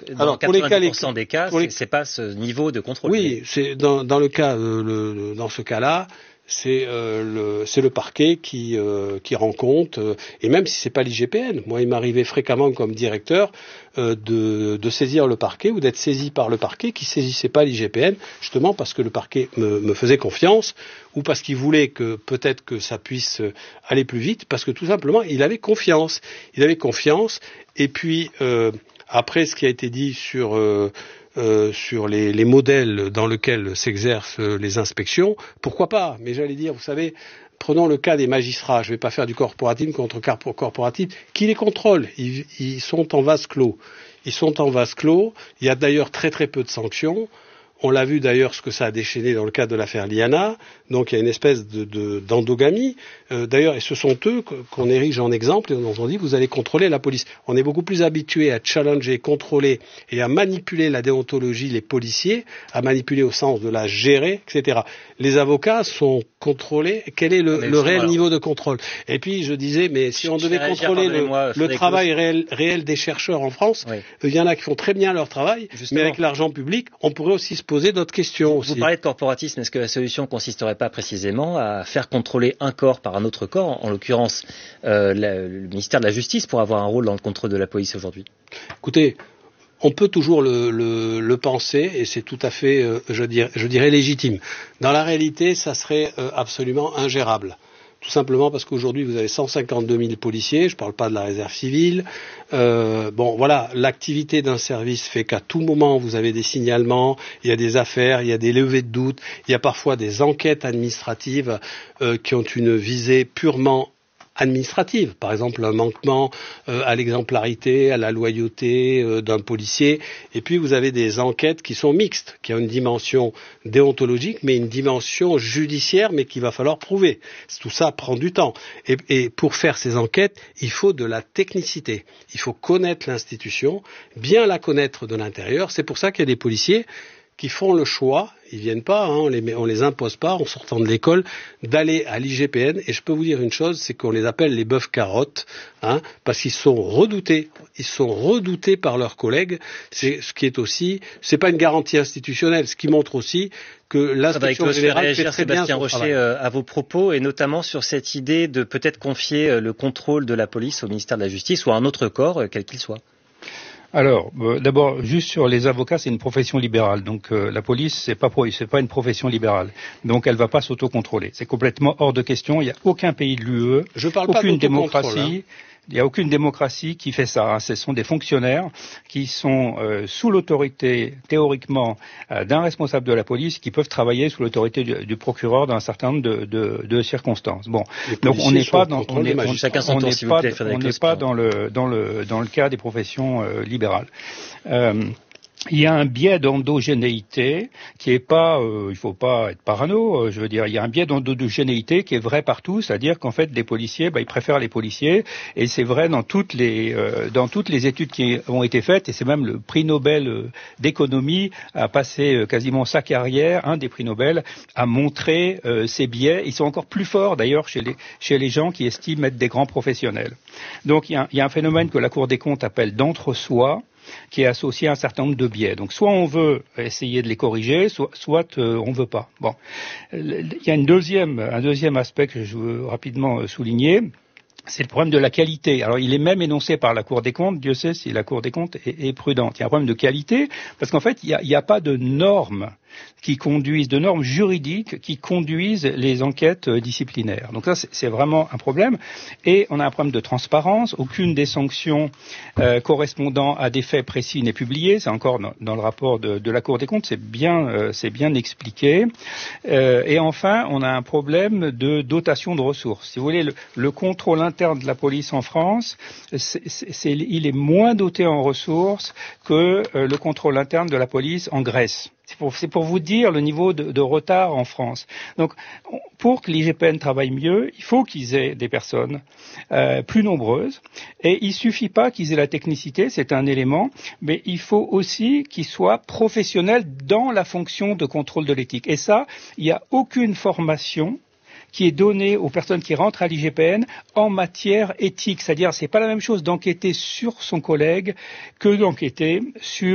dans 90% des cas, c'est pas ce niveau de contrôle. Oui, c'est dans ce cas-là, c'est le parquet qui rend compte, et même si c'est pas l'IGPN. Moi, il m'arrivait fréquemment comme directeur de saisir le parquet ou d'être saisi par le parquet qui saisissait pas l'IGPN, justement parce que le parquet me faisait confiance ou parce qu'il voulait que peut-être que ça puisse aller plus vite, parce que tout simplement il avait confiance. Et puis après ce qui a été dit sur les modèles dans lesquels s'exercent les inspections, pourquoi pas? Mais j'allais dire, vous savez, prenons le cas des magistrats. Je ne vais pas faire du corporatisme contre corporatisme. Qui les contrôle? Ils sont en vase clos. Il y a d'ailleurs très très peu de sanctions. On l'a vu d'ailleurs ce que ça a déchaîné dans le cadre de l'affaire Liana. Donc il y a une espèce d'endogamie. D'ailleurs, et ce sont eux qu'on érige en exemple et dont on dit vous allez contrôler la police. On est beaucoup plus habitué à challenger, contrôler et à manipuler la déontologie, les policiers, à manipuler au sens de la gérer, etc. Les avocats sont contrôlés. Quel est le réel niveau de contrôle? Et puis je disais, mais si on devait contrôler le travail réel des chercheurs en France, il y en a qui font très bien leur travail, mais avec l'argent public, on pourrait aussi se poser d'autres questions. Vous parlez de corporatisme, est-ce que la solution consisterait pas précisément à faire contrôler un corps par un autre corps, en l'occurrence le ministère de la Justice, pour avoir un rôle dans le contrôle de la police aujourd'hui? Écoutez, on peut toujours le penser et c'est tout à fait, je dirais légitime. Dans la réalité, ça serait absolument ingérable. Tout simplement parce qu'aujourd'hui, vous avez 152 000 policiers, je ne parle pas de la réserve civile. L'activité d'un service fait qu'à tout moment, vous avez des signalements, il y a des affaires, il y a des levées de doute, il y a parfois des enquêtes administratives qui ont une visée purement administrative, par exemple un manquement à l'exemplarité, à la loyauté d'un policier, et puis vous avez des enquêtes qui sont mixtes, qui ont une dimension déontologique, mais une dimension judiciaire, mais qu'il va falloir prouver. Tout ça prend du temps. Et pour faire ces enquêtes, il faut de la technicité. Il faut connaître l'institution, bien la connaître de l'intérieur. C'est pour ça qu'il y a des policiers qui font le choix, ils viennent pas, on les impose pas en sortant de l'école, d'aller à l'IGPN. Et je peux vous dire une chose, c'est qu'on les appelle les bœufs carottes, parce qu'ils sont redoutés. Ils sont redoutés par leurs collègues. C'est ce qui est aussi, c'est pas une garantie institutionnelle, ce qui montre aussi que l'inspection générale fait très bien son travail. À vos propos et notamment sur cette idée de peut-être confier le contrôle de la police au ministère de la Justice ou à un autre corps, quel qu'il soit. Alors, d'abord, juste sur les avocats, c'est une profession libérale. Donc, la police, c'est pas une profession libérale. Donc, elle va pas s'autocontrôler. C'est complètement hors de question. Il n'y a aucun pays de l'UE, aucune démocratie. Il n'y a aucune démocratie qui fait ça. Ce sont des fonctionnaires qui sont sous l'autorité, théoriquement, d'un responsable de la police, qui peuvent travailler sous l'autorité du procureur dans un certain nombre de circonstances. Bon, donc on n'est pas dans le cas des professions libérales. Il y a un biais d'endogénéité qui est pas, il faut pas être parano, je veux dire, il y a un biais d'endogénéité qui est vrai partout, c'est-à-dire qu'en fait, les policiers, ils préfèrent les policiers, et c'est vrai dans toutes les études qui ont été faites, et c'est même le prix Nobel d'économie a passé quasiment sa carrière, un des prix Nobel, à montrer ces biais. Ils sont encore plus forts d'ailleurs chez les gens qui estiment être des grands professionnels. Donc il y a un phénomène que la Cour des comptes appelle d'entre-soi, qui est associé à un certain nombre de biais. Donc soit on veut essayer de les corriger, soit on veut pas. Bon, il y a un deuxième aspect que je veux rapidement souligner. C'est le problème de la qualité. Alors, il est même énoncé par la Cour des comptes. Dieu sait si la Cour des comptes est prudente. Il y a un problème de qualité parce qu'en fait, il n'y a pas de normes de normes juridiques qui conduisent les enquêtes disciplinaires. Donc ça, c'est vraiment un problème. Et on a un problème de transparence. Aucune des sanctions correspondant à des faits précis n'est publiée. C'est encore dans le rapport de la Cour des comptes. C'est bien expliqué. Et enfin, on a un problème de dotation de ressources. Si vous voulez, le contrôle interne de la police en France, il est moins doté en ressources que le contrôle interne de la police en Grèce. C'est pour vous dire le niveau de retard en France. Donc, pour que l'IGPN travaille mieux, il faut qu'ils aient des personnes plus nombreuses. Et il suffit pas qu'ils aient la technicité, c'est un élément, mais il faut aussi qu'ils soient professionnels dans la fonction de contrôle de l'éthique. Et ça, il n'y a aucune formation qui est donnée aux personnes qui rentrent à l'IGPN en matière éthique. C'est-à-dire, c'est pas la même chose d'enquêter sur son collègue que d'enquêter sur